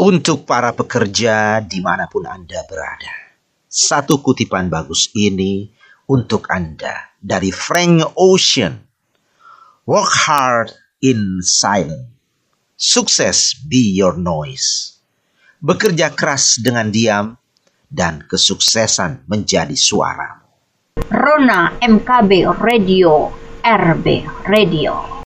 Untuk para pekerja dimanapun Anda berada, satu kutipan bagus ini untuk Anda dari Frank Ocean. Work hard in silence. Success be your noise. Bekerja keras dengan diam dan kesuksesan menjadi suaramu. Rona MKB Radio, RB Radio.